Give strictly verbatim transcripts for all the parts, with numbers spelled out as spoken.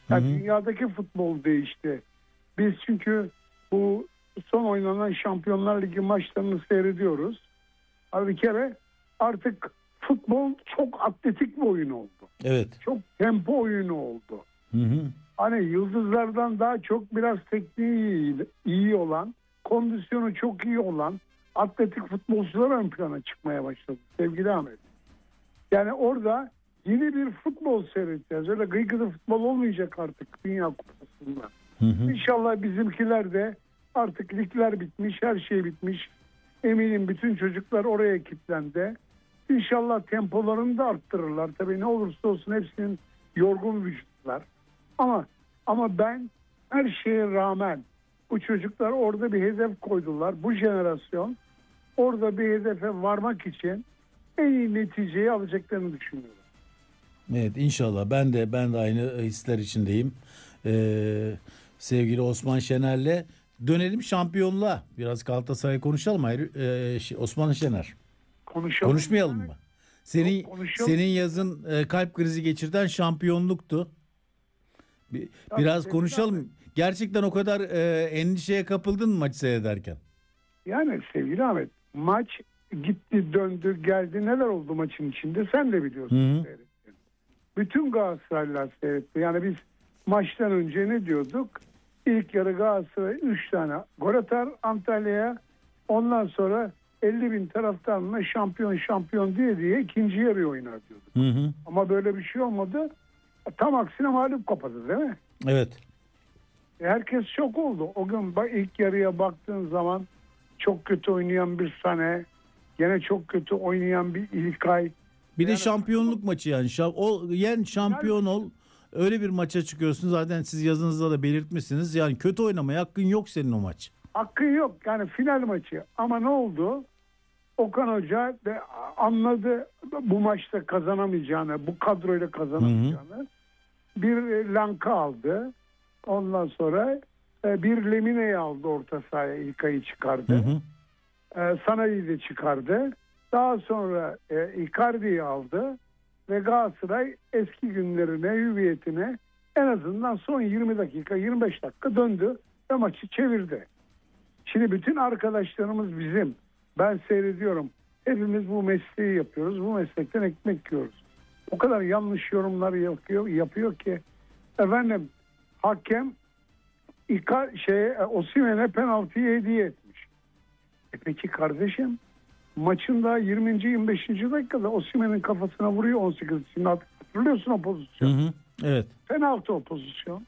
Yani Hı hı. dünyadaki futbol değişti. Biz çünkü bu son oynanan Şampiyonlar Ligi maçlarını seyrediyoruz. Abi bir kere artık futbol çok atletik bir oyun oldu. Evet. Çok tempo oyunu oldu. Hı hı. Hani yıldızlardan daha çok biraz tekniği iyi, iyi olan, kondisyonu çok iyi olan atletik futbolcular ön plana çıkmaya başladı sevgili Ahmet. Yani orada yeni bir futbol seyredeceğiz. Öyle gıygıdı futbol olmayacak artık Dünya Kupası'nda. Hı hı. İnşallah bizimkiler de artık ligler bitmiş, her şey bitmiş. Eminim bütün çocuklar oraya kilitlendi. İnşallah tempolarını da arttırırlar. Tabii ne olursa olsun hepsinin yorgun vücutlar. Ama ama ben her şeye rağmen bu çocuklar orada bir hedef koydular. Bu jenerasyon orada bir hedefe varmak için en iyi neticeyi alacaklarını düşünüyorum. Evet, inşallah. Ben de ben de aynı hisler içindeyim. Ee, sevgili Osman Şener'le dönelim şampiyonluğa. Biraz Galatasaray konuşalım. Hayır, ee, şey, Osman Şener. Konuşalım. Konuşmayalım mı? Senin Yok, konuşalım. senin yazın e, kalp krizi geçirten şampiyonluktu. Bir, Tabii, biraz tabii, konuşalım. tabii. Gerçekten o kadar e, endişeye kapıldın mı maçı seyrederken? Yani sevgili Ahmet, maç gitti döndü geldi, neler oldu maçın içinde sen de biliyorsun. Hı hı. Seyrettin. Bütün Galatasaraylılar seyretti. Yani biz maçtan önce ne diyorduk? İlk yarı Galatasaray üç tane gol atar Antalya'ya. Ondan sonra elli bin taraftarına şampiyon şampiyon diye diye ikinci yarıyı oynar diyorduk. Hı hı. Ama böyle bir şey olmadı. Tam aksine mağlup kapadı değil mi? Evet. E, herkes şok oldu. O gün ilk yarıya baktığın zaman çok kötü oynayan bir Sane, gene çok kötü oynayan bir İlkay. Bir de Yani- şampiyonluk maçı yani. Şa- O yen şampiyon ol. Öyle bir maça çıkıyorsun. Zaten siz yazınızda da belirtmişsiniz. Yani kötü oynamaya hakkın yok senin o maç. Hakkın yok yani final maçı. Ama ne oldu? Okan Hoca de anladı bu maçta kazanamayacağını, bu kadroyla kazanamayacağını. Hı hı. Bir Lanka aldı. Ondan sonra bir Lemine'yi aldı orta sahaya, İlkay'ı çıkardı. Hı hı. Sanay'ı da çıkardı. Daha sonra e, Icardi'yi aldı ve Galatasaray eski günlerine, hüviyetine en azından son yirmi dakika, yirmi beş dakika döndü ve maçı çevirdi. Şimdi bütün arkadaşlarımız bizim. Ben seyrediyorum. Hepimiz bu mesleği yapıyoruz. Bu meslekten ekmek yiyoruz. O kadar yanlış yorumlar yapıyor, yapıyor ki efendim hakem İka, şey, Osimhen'e penaltıyı hediye etmiş. E peki kardeşim, maçın da yirminci yirmi beşinci dakikada Osimhen'in kafasına vuruyor on sekiz için. Hatırlıyorsun o pozisyonu. Hı hı. Evet. Penaltı o pozisyon.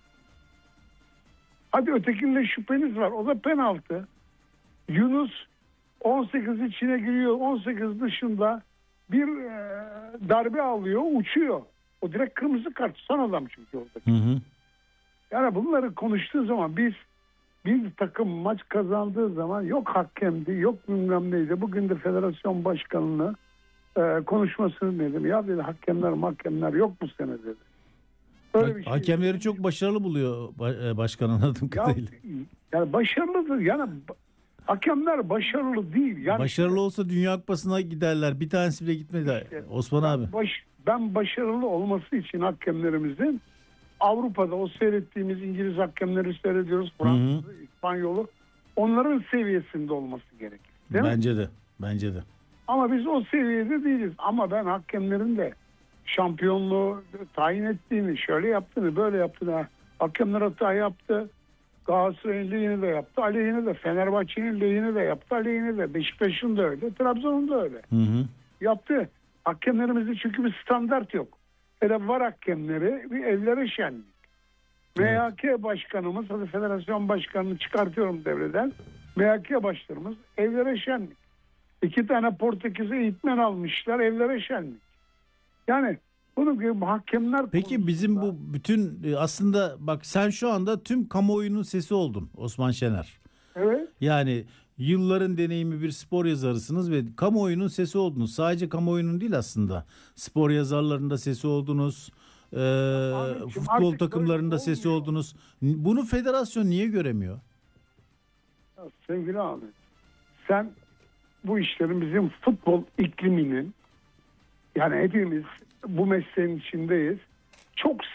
Hadi ötekinde şüpheniz var. O da penaltı. Yunus on sekiz içine giriyor. on sekiz dışında bir e, darbe alıyor, uçuyor. O direkt kırmızı kart. Son adam çünkü orada. Hı hı. Yani bunları konuştuğu zaman biz bir takım maç kazandığı zaman yok hakemdi, yok bilmem neydi. Bugün de federasyon başkanlığı e, konuşmasını dedim. Ya dedi hakemler mahkemler yok bu sene dedi. Öyle bir şey. Hakemleri çok başarılı buluyor başkan anladığım ya, kadarıyla. Yani başarılıdır. Yani hakemler başarılı değil. Yani başarılı işte, olsa Dünya Kupası'na giderler. Bir tanesi bile gitmedi. İşte, Osman ben abi. Baş, ben başarılı olması için hakemlerimizin Avrupa'da o seyrettiğimiz İngiliz hakemleri seyrediyoruz. Fransız, İspanyolu. Onların seviyesinde olması gerekir. Değil bence mi? de. Bence de. Ama biz o seviyede değiliz. Ama ben hakemlerin de şampiyonluğu tayin ettiğini, şöyle yaptığını, böyle yaptığını, hakemler hata yaptı. Galatasaray'ın lehine de yaptı, aleyhine de. Fenerbahçe'nin lehine de yaptı, aleyhine de. Beşiktaş'ın da öyle, Trabzon'un da öyle. Hı hı. Yaptı. Hakemlerimizde çünkü bir standart yok. Hele var hakemleri bir evlere şenlik. Evet. M H K başkanımız, hadi federasyon başkanını çıkartıyorum devreden. M H K başlarımız evlere şenlik. İki tane Portekiz eğitmen almışlar, evlere şenlik. Yani bunu gibi hakemler Peki konusunda... bizim bu bütün aslında bak sen şu anda tüm kamuoyunun sesi oldun Osman Şener. Evet. Yani yılların deneyimi bir spor yazarısınız ve kamuoyunun sesi oldunuz. Sadece kamuoyunun değil aslında. Spor yazarlarında sesi oldunuz. E, Ahmetciğim, futbol takımlarında sesi oldunuz. Bunu federasyon niye göremiyor? Ya sevgili Ahmet, sen bu işlerin bizim futbol ikliminin, yani hepimiz bu mesleğin içindeyiz, çok